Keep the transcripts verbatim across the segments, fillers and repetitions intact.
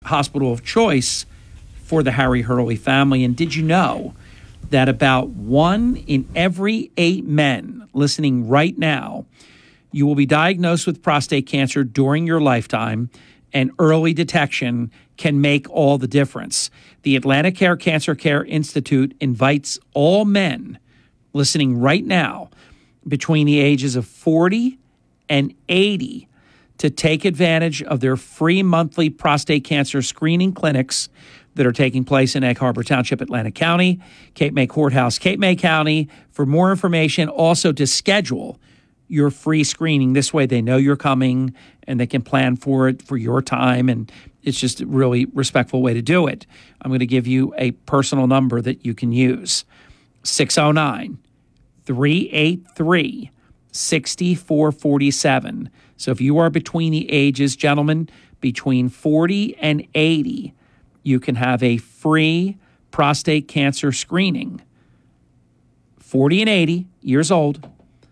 hospital of choice for the Harry Hurley family. And did you know that about one in every eight men listening right now, you will be diagnosed with prostate cancer during your lifetime, and early detection can make all the difference. The Atlantic Care Cancer Care Institute invites all men listening right now between the ages of forty and eighty to take advantage of their free monthly prostate cancer screening clinics that are taking place in Egg Harbor Township, Atlantic County, Cape May Courthouse, Cape May County. For more information, also to schedule your free screening. This way they know you're coming and they can plan for it for your time, and it's just a really respectful way to do it. I'm going to give you a personal number that you can use, six oh nine, three eight three, six four four seven. So if you are between the ages, gentlemen, between forty and eighty, you can have a free prostate cancer screening. forty and eighty years old.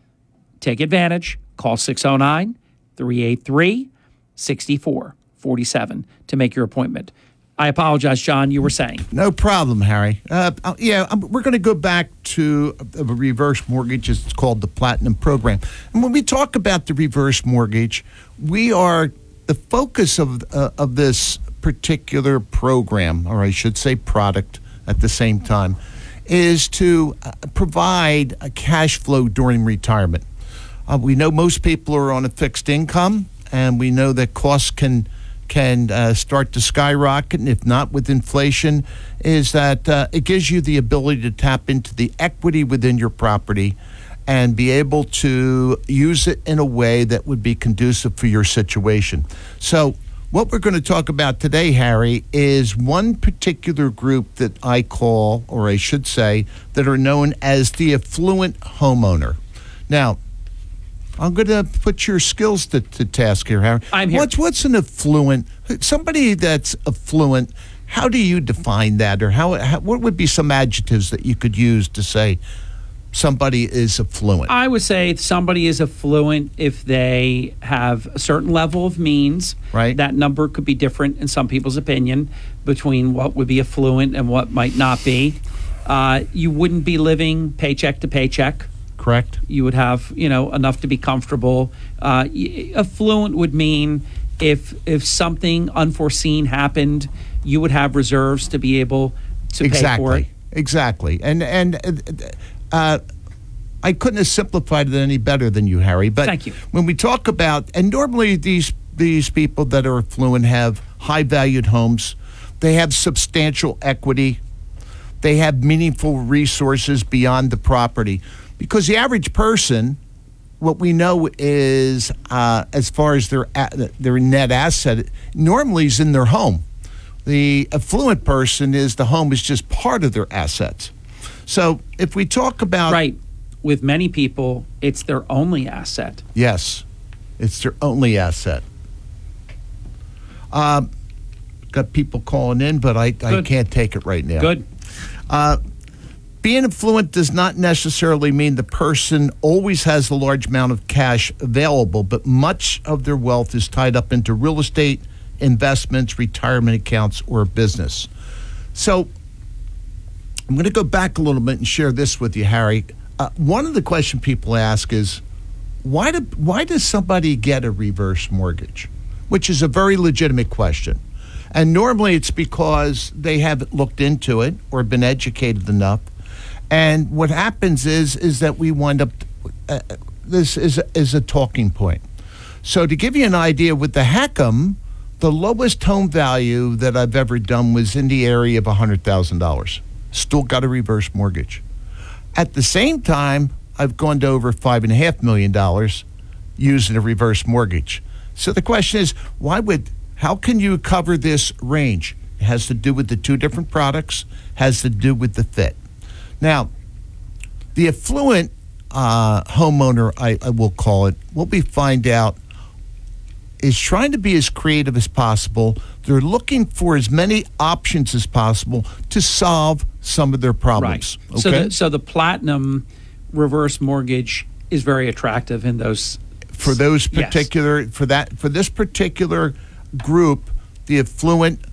Take advantage. Call six oh nine, three eight three, six four four seven to make your appointment. I apologize, John, you were saying. No problem, Harry. Uh, yeah, we're going to go back to a reverse mortgage. It's called the Platinum Program. And when we talk about the reverse mortgage, we are the focus of uh, of this particular program, or I should say product at the same time, is to uh, provide a cash flow during retirement. Uh, we know most people are on a fixed income, and we know that costs can can uh, start to skyrocket, and if not with inflation, is that uh, it gives you the ability to tap into the equity within your property and be able to use it in a way that would be conducive for your situation. So what we're going to talk about today, Harry, is one particular group that I call, or I should say, that are known as the affluent homeowner. Now, I'm going to put your skills to, to task here, Harry. I'm here. What's, what's an affluent? Somebody that's affluent, how do you define that? Or how, how what would be some adjectives that you could use to say somebody is affluent? I would say somebody is affluent if they have a certain level of means. Right. That number could be different in some people's opinion between what would be affluent and what might not be. Uh, you wouldn't be living paycheck to paycheck. Correct. You would have, you know, enough to be comfortable. Uh, affluent would mean if if something unforeseen happened, you would have reserves to be able to exactly. pay for it. Exactly. And and uh, I couldn't have simplified it any better than you, Harry. But Thank you. When we talk about, and normally these these people that are affluent have high valued homes, they have substantial equity, they have meaningful resources beyond the property. Because the average person, what we know is, uh, as far as their their net asset, normally is in their home. The affluent person is the home is just part of their assets. So if we talk about... Right. With many people, it's their only asset. Yes, it's their only asset. Um, got people calling in, but I, I can't take it right now. Good. Uh Being affluent does not necessarily mean the person always has a large amount of cash available, but much of their wealth is tied up into real estate, investments, retirement accounts, or a business. So I'm going to go back a little bit and share this with you, Harry. Uh, one of the questions people ask is, why do, why does somebody get a reverse mortgage? Which is a very legitimate question. And normally it's because they haven't looked into it or been educated enough. And what happens is is that we wind up, uh, this is, is a talking point. So to give you an idea, with the HECM, the lowest home value that I've ever done was in the area of one hundred thousand dollars. Still got a reverse mortgage. At the same time, I've gone to over five point five million dollars using a reverse mortgage. So the question is, why would, how can you cover this range? It has to do with the two different products, has to do with the fit. Now, the affluent uh, homeowner, I, I will call it, what we find out is trying to be as creative as possible. They're looking for as many options as possible to solve some of their problems. Right. Okay? So, the, so the Platinum reverse mortgage is very attractive in those. For those particular, yes. for that, for this particular group, the affluent